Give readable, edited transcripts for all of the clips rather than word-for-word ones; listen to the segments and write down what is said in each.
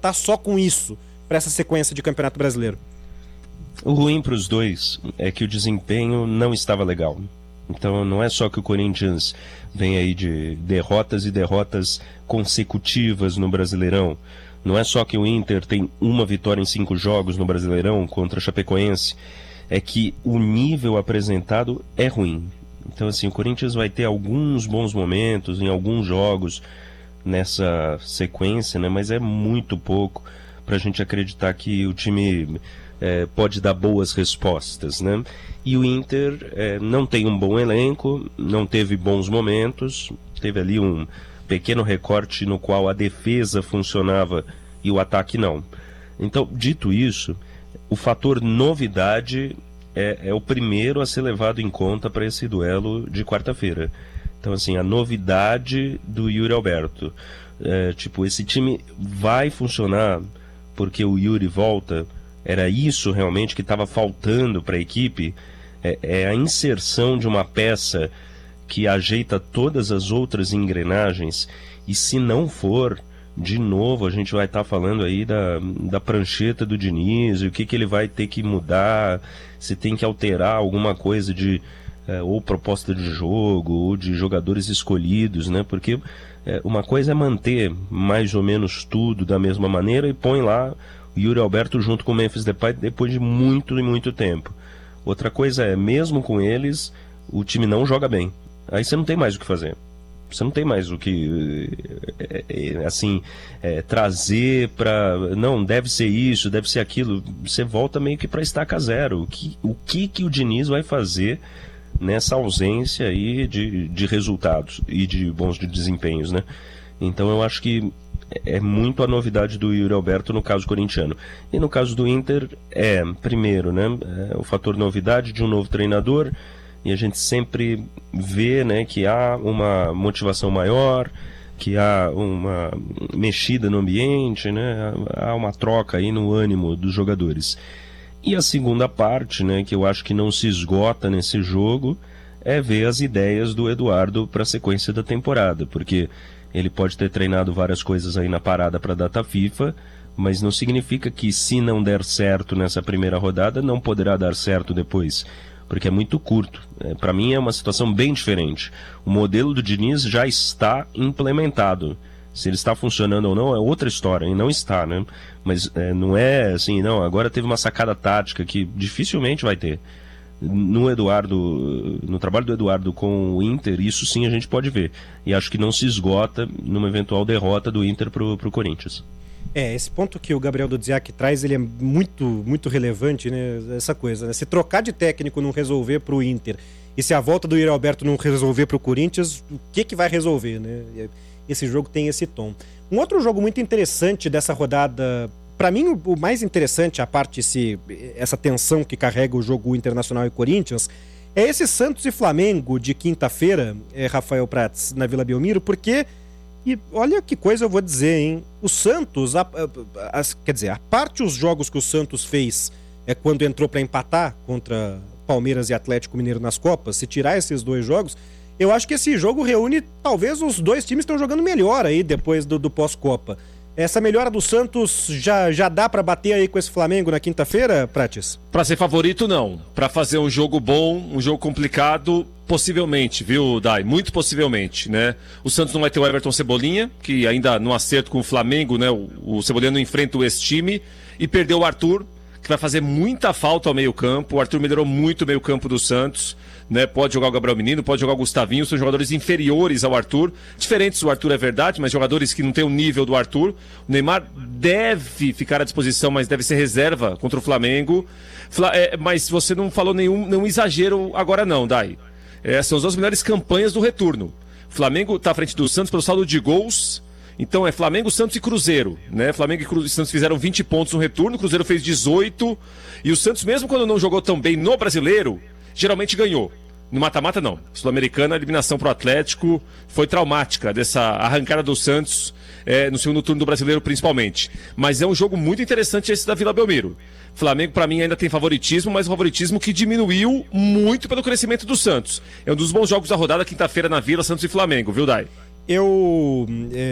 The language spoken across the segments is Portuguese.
contar só com isso para essa sequência de Campeonato Brasileiro? O ruim para os dois é que o desempenho não estava legal. Então não é só que o Corinthians vem aí de derrotas e derrotas consecutivas no Brasileirão. Não é só que o Inter tem uma vitória em 5 jogos no Brasileirão contra a Chapecoense. É que o nível apresentado é ruim. Então assim, o Corinthians vai ter alguns bons momentos em alguns jogos nessa sequência, né? Mas é muito pouco para a gente acreditar que o time pode dar boas respostas, né? E o Inter não tem um bom elenco, não teve bons momentos, teve ali um pequeno recorte no qual a defesa funcionava e o ataque não. Então, dito isso, o fator novidade é o primeiro a ser levado em conta para esse duelo de quarta-feira. Então, assim, a novidade do Yuri Alberto. Esse time vai funcionar porque o Yuri volta. Era isso realmente que estava faltando para a equipe? É a inserção de uma peça que ajeita todas as outras engrenagens, e se não for, de novo a gente vai estar falando aí da prancheta do Diniz, o que ele vai ter que mudar, se tem que alterar alguma coisa de ou proposta de jogo, ou de jogadores escolhidos, né? Porque uma coisa é manter mais ou menos tudo da mesma maneira e põe lá o Yuri Alberto junto com o Memphis Depay depois de muito e muito tempo. Outra coisa é, mesmo com eles, o time não joga bem. Aí você não tem mais o que fazer. Você não tem mais o que trazer para... Não, deve ser isso, deve ser aquilo. Você volta meio que para estaca zero. O que o Diniz vai fazer nessa ausência aí de resultados e de bons desempenhos, né? Então eu acho que é muito a novidade do Yuri Alberto no caso corintiano. E no caso do Inter, primeiro, né, o fator novidade de um novo treinador, e a gente sempre vê, né, que há uma motivação maior, que há uma mexida no ambiente, né, há uma troca aí no ânimo dos jogadores. E a segunda parte, né, que eu acho que não se esgota nesse jogo, é ver as ideias do Eduardo para a sequência da temporada, porque ele pode ter treinado várias coisas aí na parada para a data FIFA, mas não significa que, se não der certo nessa primeira rodada, não poderá dar certo depois, porque é muito curto. Para mim é uma situação bem diferente. O modelo do Diniz já está implementado. Se ele está funcionando ou não é outra história, e não está, né? Mas não é assim, não, agora teve uma sacada tática que dificilmente vai ter. No trabalho do Eduardo com o Inter, isso sim a gente pode ver. E acho que não se esgota numa eventual derrota do Inter pro Corinthians. Esse ponto que o Gabriel Dudziak traz, ele é muito, muito relevante, né? Essa coisa, né? Se trocar de técnico não resolver pro Inter, e se a volta do Yuri Alberto não resolver pro Corinthians, o que vai resolver, né? Esse jogo tem esse tom. Um outro jogo muito interessante dessa rodada, para mim o mais interessante, a parte essa tensão que carrega o jogo Internacional e Corinthians, é esse Santos e Flamengo de quinta-feira, Rafael Prats, na Vila Belmiro, porque, e olha que coisa eu vou dizer, hein? O Santos, quer dizer, a parte os jogos que o Santos fez quando entrou para empatar contra Palmeiras e Atlético Mineiro nas Copas, se tirar esses 2 jogos, eu acho que esse jogo reúne, talvez os 2 times estão jogando melhor aí depois do pós-Copa. Essa melhora do Santos já dá pra bater aí com esse Flamengo na quinta-feira, Prates? Pra ser favorito, não. Pra fazer um jogo bom, um jogo complicado, possivelmente, viu, Dai? Muito possivelmente, né? O Santos não vai ter o Everton Cebolinha, que ainda no acerto com o Flamengo, né? O Cebolinha não enfrenta esse time, e perdeu o Arthur, que vai fazer muita falta ao meio-campo. O Arthur melhorou muito o meio-campo do Santos, né? Pode jogar o Gabriel Menino, pode jogar o Gustavinho, são jogadores inferiores ao Arthur, diferentes do Arthur, é verdade, mas jogadores que não têm o nível do Arthur. O Neymar deve ficar à disposição, mas deve ser reserva contra o Flamengo. Mas você não falou nenhum exagero agora não, Dai. São as 2 melhores campanhas do retorno. O Flamengo está à frente do Santos pelo saldo de gols. Então é Flamengo, Santos e Cruzeiro, né? Flamengo e Santos fizeram 20 pontos no retorno, o Cruzeiro fez 18, e o Santos, mesmo quando não jogou tão bem no Brasileiro, geralmente ganhou. No mata-mata não. Sul-Americana, a eliminação pro Atlético foi traumática, dessa arrancada do Santos no segundo turno do Brasileiro principalmente. Mas é um jogo muito interessante esse da Vila Belmiro. Flamengo, para mim, ainda tem favoritismo, mas um favoritismo que diminuiu muito pelo crescimento do Santos. É um dos bons jogos da rodada, quinta-feira na Vila, Santos e Flamengo, viu, Dai? Eu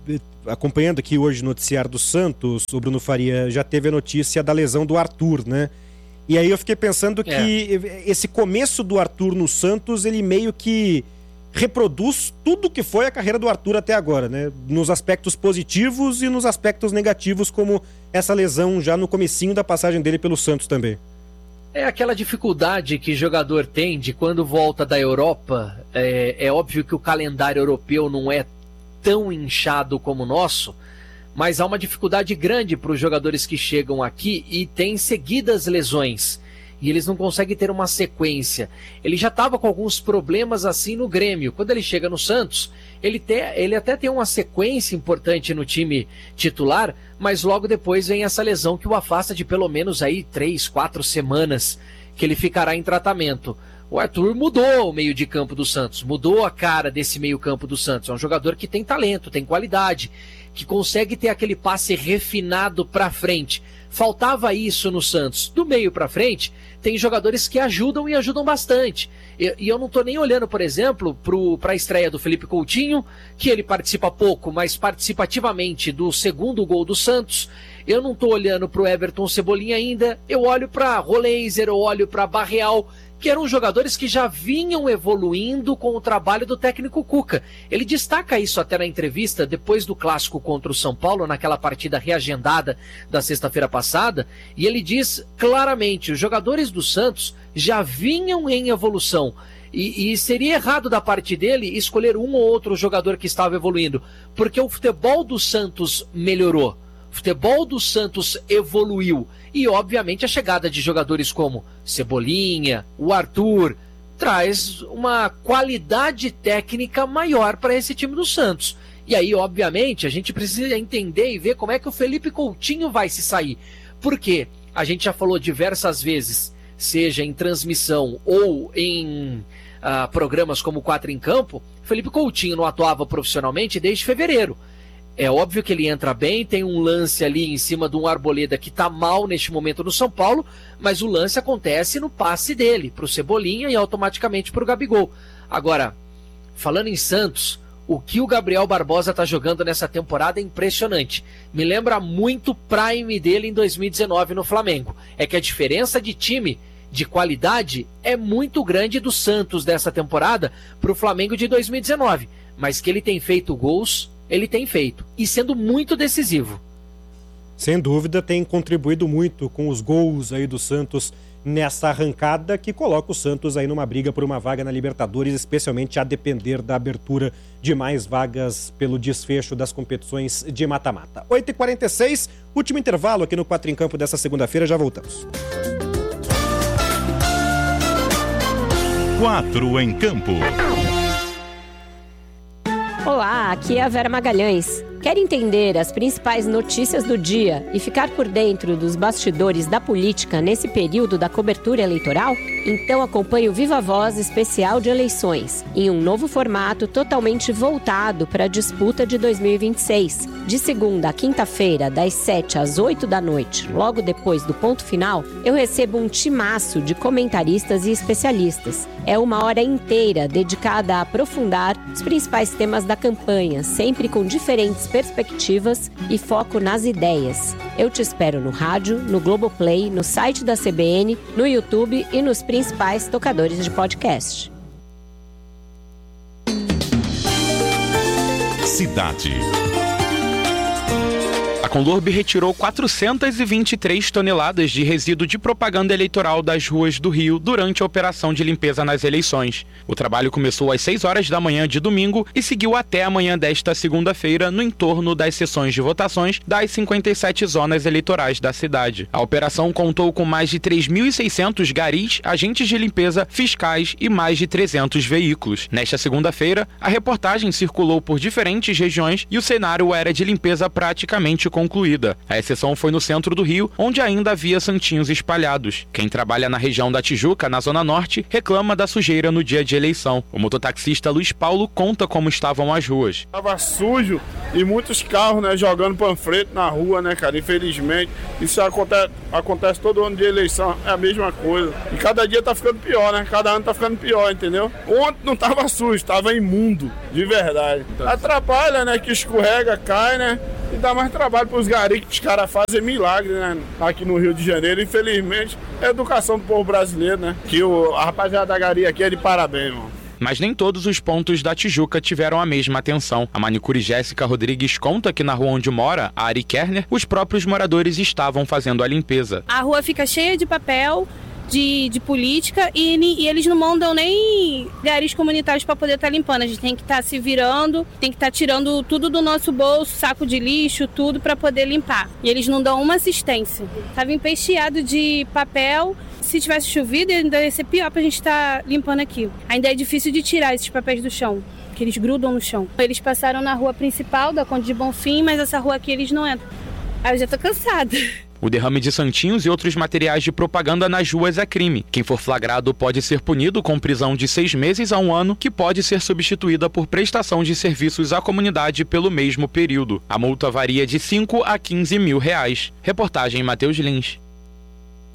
acompanhando aqui hoje o noticiário do Santos, o Bruno Faria já teve a notícia da lesão do Arthur, né? E aí eu fiquei pensando que esse começo do Arthur no Santos, ele meio que reproduz tudo que foi a carreira do Arthur até agora, né? Nos aspectos positivos e nos aspectos negativos, como essa lesão já no comecinho da passagem dele pelo Santos também. É aquela dificuldade que jogador tem de quando volta da Europa. É óbvio que o calendário europeu não é tão inchado como o nosso, mas há uma dificuldade grande para os jogadores que chegam aqui e têm seguidas lesões. E eles não conseguem ter uma sequência. Ele já estava com alguns problemas assim no Grêmio. Quando ele chega no Santos, ele até tem uma sequência importante no time titular, mas logo depois vem essa lesão que o afasta de pelo menos aí 3, 4 semanas que ele ficará em tratamento. O Arthur mudou o meio de campo do Santos, mudou a cara desse meio campo do Santos. É um jogador que tem talento, tem qualidade, que consegue ter aquele passe refinado para frente. Faltava isso no Santos. Do meio para frente, tem jogadores que ajudam e ajudam bastante. E eu não estou nem olhando, por exemplo, para a estreia do Felipe Coutinho, que ele participa pouco, mas participativamente do segundo gol do Santos. Eu não estou olhando para o Everton Cebolinha ainda. Eu olho para Roleiser, eu olho para Barreal, que eram jogadores que já vinham evoluindo com o trabalho do técnico Cuca. Ele destaca isso até na entrevista depois do clássico contra o São Paulo, naquela partida reagendada da sexta-feira passada, e ele diz claramente, os jogadores do Santos já vinham em evolução, e seria errado da parte dele escolher um ou outro jogador que estava evoluindo, porque o futebol do Santos melhorou. O futebol do Santos evoluiu e, obviamente, a chegada de jogadores como Cebolinha, o Arthur, traz uma qualidade técnica maior para esse time do Santos. E aí, obviamente, a gente precisa entender e ver como é que o Felipe Coutinho vai se sair. Porque a gente já falou diversas vezes, seja em transmissão ou em programas como 4 em Campo, Felipe Coutinho não atuava profissionalmente desde fevereiro. É óbvio que ele entra bem, tem um lance ali em cima de um Arboleda que está mal neste momento no São Paulo, mas o lance acontece no passe dele, para o Cebolinha e automaticamente para o Gabigol. Agora, falando em Santos, o que o Gabriel Barbosa está jogando nessa temporada é impressionante. Me lembra muito o prime dele em 2019 no Flamengo. É que a diferença de time, de qualidade, é muito grande do Santos dessa temporada para o Flamengo de 2019. Mas que ele tem feito gols... ele tem feito, e sendo muito decisivo. Sem dúvida, tem contribuído muito com os gols aí do Santos nessa arrancada que coloca o Santos aí numa briga por uma vaga na Libertadores, especialmente a depender da abertura de mais vagas pelo desfecho das competições de mata-mata. 8h46, último intervalo aqui no 4 em Campo dessa segunda-feira, já voltamos. 4 em Campo. Olá, aqui é a Vera Magalhães. Quer entender as principais notícias do dia e ficar por dentro dos bastidores da política nesse período da cobertura eleitoral? Então acompanhe o Viva Voz especial de eleições, em um novo formato totalmente voltado para a disputa de 2026. De segunda a quinta-feira, das 7 às 8 da noite, logo depois do ponto final, eu recebo um timaço de comentaristas e especialistas. É uma hora inteira dedicada a aprofundar os principais temas da campanha, sempre com diferentes perspectivas e foco nas ideias. Eu te espero no rádio, no Globoplay, no site da CBN, no YouTube e nos principais tocadores de podcast. Cidade. A Conlurb retirou 423 toneladas de resíduo de propaganda eleitoral das ruas do Rio durante a operação de limpeza nas eleições. O trabalho começou às 6 horas da manhã de domingo e seguiu até a manhã desta segunda-feira no entorno das sessões de votações das 57 zonas eleitorais da cidade. A operação contou com mais de 3.600 garis, agentes de limpeza, fiscais e mais de 300 veículos. Nesta segunda-feira, a reportagem circulou por diferentes regiões e o cenário era de limpeza praticamente concluída. A exceção foi no centro do Rio, onde ainda havia santinhos espalhados. Quem trabalha na região da Tijuca, na Zona Norte, reclama da sujeira no dia de eleição. O mototaxista Luiz Paulo conta como estavam as ruas. Tava sujo e muitos carros, né, jogando panfleto na rua, né, cara? Infelizmente, isso acontece todo ano de eleição, é a mesma coisa. E cada dia tá ficando pior, né? Cada ano tá ficando pior, entendeu? Ontem não tava sujo, tava imundo, de verdade. Atrapalha, né, que escorrega, cai, né? E dá mais trabalho pros garis que os caras fazem milagre, né? Aqui no Rio de Janeiro, infelizmente, é a educação do povo brasileiro, né? Que a rapaziada da gari aqui é de parabéns, mano. Mas nem todos os pontos da Tijuca tiveram a mesma atenção. A manicure Jéssica Rodrigues conta que na rua onde mora, a Ari Kerner, os próprios moradores estavam fazendo a limpeza. A rua fica cheia de papel, de política e eles não mandam nem garis comunitários para poder estar limpando. A gente tem que estar se virando, tem que estar tirando tudo do nosso bolso, saco de lixo, tudo para poder limpar. E eles não dão uma assistência. Estava empesteado de papel. Se tivesse chovido, ainda ia ser pior pra gente estar limpando aqui. Ainda é difícil de tirar esses papéis do chão, que eles grudam no chão. Eles passaram na rua principal da Conde de Bonfim, mas essa rua aqui eles não entram. Aí eu já tô cansada. O derrame de santinhos e outros materiais de propaganda nas ruas é crime. Quem for flagrado pode ser punido com prisão de 6 meses a 1 ano, que pode ser substituída por prestação de serviços à comunidade pelo mesmo período. A multa varia de 5 a 15 mil reais. Reportagem Matheus Lins.